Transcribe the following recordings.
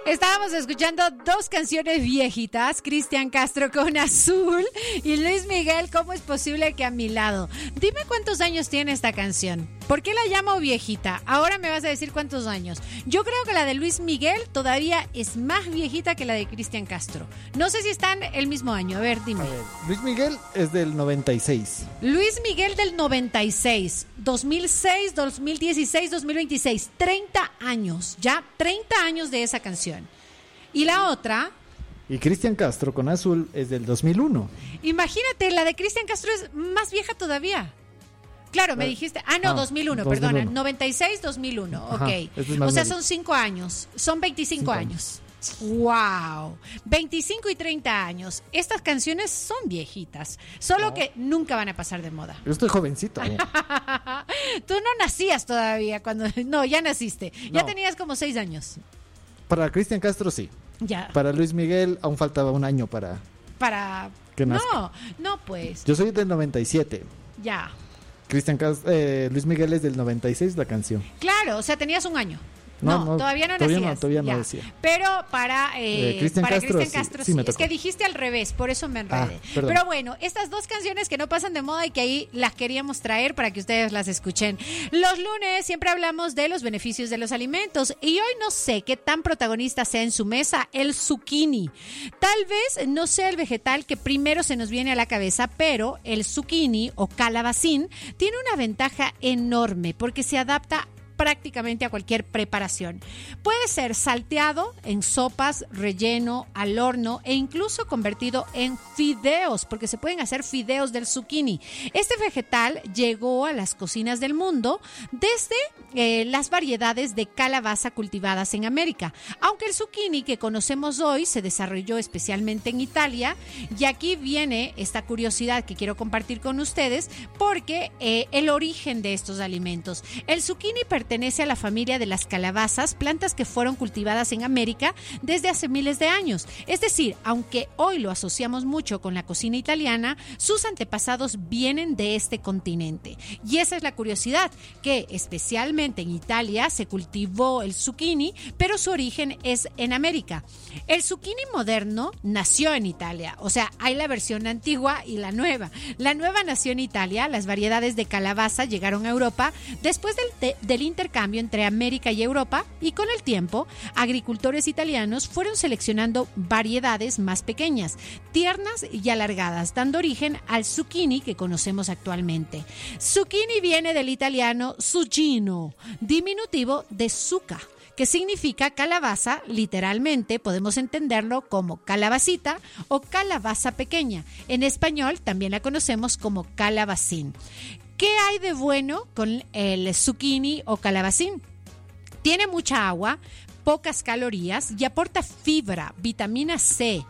Estábamos escuchando dos canciones viejitas, Cristian Castro con Azul y Luis Miguel, ¿cómo es posible que a mi lado? Dime cuántos años tiene esta canción. ¿Por qué la llamo viejita? Ahora me vas a decir cuántos años. Yo creo que la de Luis Miguel todavía es más viejita que la de Cristian Castro. No sé si están el mismo año. A ver, dime. A ver, Luis Miguel es del 96. Luis Miguel del 96, 2006, 2016, 2026. 30 años, ya 30 años de esa canción. Y la otra... Y Cristian Castro con Azul es del 2001. Imagínate, la de Cristian Castro es más vieja todavía. Claro, me dijiste... 2001, 2001. perdona. 96, 2001. Ajá, Ok. este es más O sea, nuevito. son 5 años. Son 25 años. ¡Wow! 25 y 30 años. Estas canciones son viejitas. Solo que nunca van a pasar de moda. Yo estoy jovencito. Tú no nacías todavía cuando... No, ya naciste. Ya No. tenías como 6 años. Para Cristian Castro sí. Ya. Para Luis Miguel aún faltaba un año para que nazca. No, pues. Yo soy del 97. Ya. Luis Miguel es del 96 la canción. Claro, o sea, tenías un año. No, todavía no nacías. Todavía no Ya. decía. Pero para Cristian Castro, Castro sí me es tocó. que dijiste al revés, por eso me enredé. Perdón. Pero bueno, estas dos canciones que no pasan de moda y que ahí las queríamos traer para que ustedes las escuchen. Los lunes siempre hablamos de los beneficios de los alimentos y hoy no sé qué tan protagonista sea en su mesa el zucchini. Tal vez no sea el vegetal que primero se nos viene a la cabeza, pero el zucchini o calabacín tiene una ventaja enorme porque se adapta prácticamente a cualquier preparación. Puede ser salteado en sopas, relleno, al horno e incluso convertido en fideos, porque se pueden hacer fideos del zucchini. Este vegetal llegó a las cocinas del mundo desde las variedades de calabaza cultivadas en América, aunque el zucchini que conocemos hoy se desarrolló especialmente en Italia, y aquí viene esta curiosidad que quiero compartir con ustedes, porque el origen de estos alimentos. El zucchini pertenece a la familia de las calabazas, plantas que fueron cultivadas en América desde hace miles de años. Es decir, aunque hoy lo asociamos mucho con la cocina italiana, sus antepasados vienen de este continente. Y esa es la curiosidad, que especialmente en Italia se cultivó el zucchini, pero su origen es en América. El zucchini moderno nació en Italia, o sea, hay la versión antigua y la nueva. La nueva nació en Italia, las variedades de calabaza llegaron a Europa después del intercambio entre América y Europa, y con el tiempo, agricultores italianos fueron seleccionando variedades más pequeñas, tiernas y alargadas, dando origen al zucchini que conocemos actualmente. Zucchini viene del italiano zucchino, diminutivo de zucca, que significa calabaza. Literalmente podemos entenderlo como calabacita o calabaza pequeña. En español también la conocemos como calabacín. ¿Qué hay de bueno con el zucchini o calabacín? Tiene mucha agua, pocas calorías y aporta fibra, vitamina C,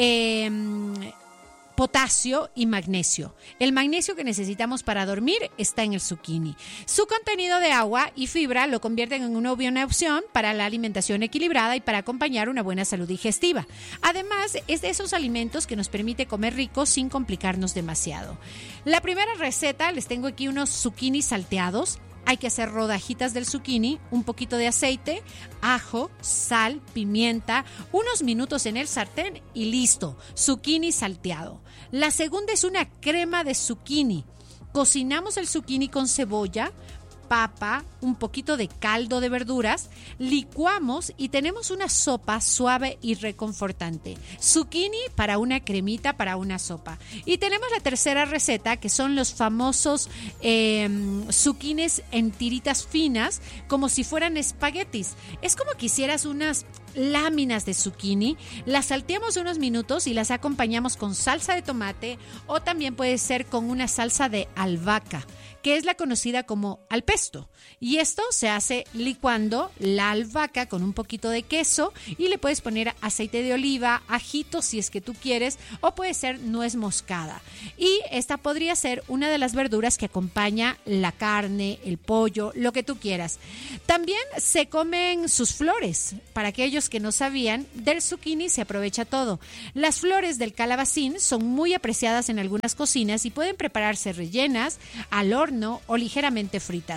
potasio y magnesio. El magnesio que necesitamos para dormir está en el zucchini. Su contenido de agua y fibra lo convierten en una buena opción para la alimentación equilibrada y para acompañar una buena salud digestiva. Además, es de esos alimentos que nos permite comer rico sin complicarnos demasiado. La primera receta, les tengo aquí unos zucchini salteados. Hay que hacer rodajitas del zucchini, un poquito de aceite, ajo, sal, pimienta, unos minutos en el sartén y listo, zucchini salteado. La segunda es una crema de zucchini. Cocinamos el zucchini con cebolla, papa, un poquito de caldo de verduras, licuamos y tenemos una sopa suave y reconfortante. Zucchini para una cremita, para una sopa. Y tenemos la tercera receta, que son los famosos zucchinis en tiritas finas, como si fueran espaguetis. Es como que hicieras unas láminas de zucchini, las salteamos unos minutos y las acompañamos con salsa de tomate, o también puede ser con una salsa de albahaca, que es la conocida como al pesto. Y esto se hace licuando la albahaca con un poquito de queso, y le puedes poner aceite de oliva, ajito si es que tú quieres, o puede ser nuez moscada. Y esta podría ser una de las verduras que acompaña la carne, el pollo, lo que tú quieras. También se comen sus flores. Para aquellos que no sabían, del zucchini se aprovecha todo. Las flores del calabacín son muy apreciadas en algunas cocinas y pueden prepararse rellenas, al horno o ligeramente fritas.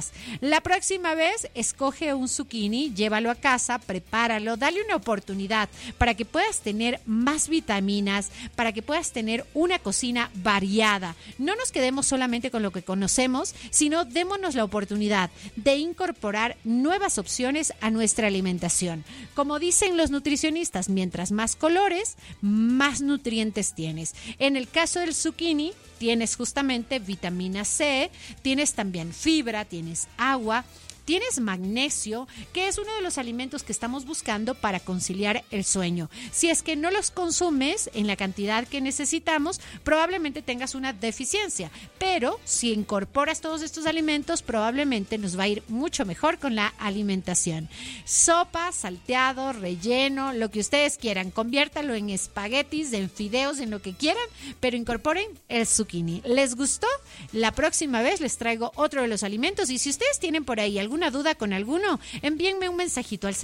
más. La próxima vez, escoge un zucchini, llévalo a casa, prepáralo, dale una oportunidad para que puedas tener más vitaminas, para que puedas tener una cocina variada. No nos quedemos solamente con lo que conocemos, sino démonos la oportunidad de incorporar nuevas opciones a nuestra alimentación. Como dicen los nutricionistas, mientras más colores, más nutrientes tienes. En el caso del zucchini, tienes justamente vitamina C, tienes también fibra, tienes agua, tienes magnesio, que es uno de los alimentos que estamos buscando para conciliar el sueño. Si es que no los consumes en la cantidad que necesitamos, probablemente tengas una deficiencia. Pero si incorporas todos estos alimentos, probablemente nos va a ir mucho mejor con la alimentación. Sopa, salteado, relleno, lo que ustedes quieran. Conviértalo en espaguetis, en fideos, en lo que quieran, pero incorporen el zucchini. ¿Les gustó? La próxima vez les traigo otro de los alimentos. Y si ustedes tienen por ahí alguna duda con alguno, envíenme un mensajito al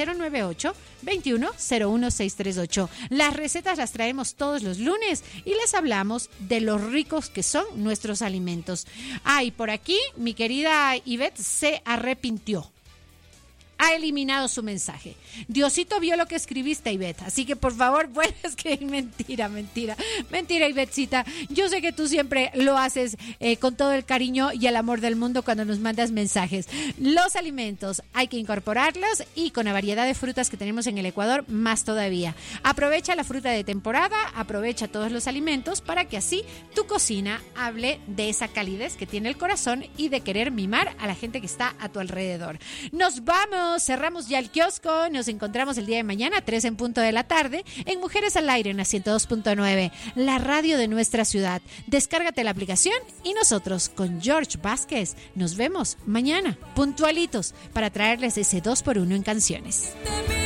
098-2101-638. Las recetas las traemos todos los lunes y les hablamos de lo ricos que son nuestros alimentos. Y por aquí mi querida Ivette se arrepintió. Ha eliminado su mensaje. Diosito vio lo que escribiste, Ivette, así que por favor vuelve a escribir. Mentira, Ivetcita. Yo sé que tú siempre lo haces con todo el cariño y el amor del mundo cuando nos mandas mensajes. Los alimentos hay que incorporarlos y con la variedad de frutas que tenemos en el Ecuador, más todavía. Aprovecha la fruta de temporada, aprovecha todos los alimentos para que así tu cocina hable de esa calidez que tiene el corazón y de querer mimar a la gente que está a tu alrededor. Nos vamos. Cerramos ya el kiosco, nos encontramos el día de mañana, 3 en punto de la tarde, en Mujeres al Aire, en la 102.9, la radio de nuestra ciudad. Descárgate la aplicación y nosotros, con George Vázquez, nos vemos mañana, puntualitos, para traerles ese 2x1 en canciones.